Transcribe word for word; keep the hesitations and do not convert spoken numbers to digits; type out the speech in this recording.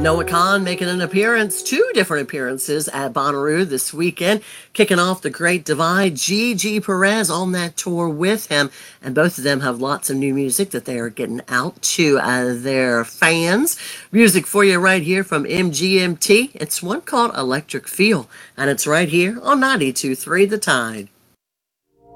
Noah Khan making an appearance, two different appearances at Bonnaroo this weekend, kicking off the Great Divide. Gigi Perez on that tour with him, and both of them have lots of new music that they are getting out to uh, their fans. Music for you right here from M G M T. It's one called Electric Feel, and it's right here on ninety-two point three The Tide.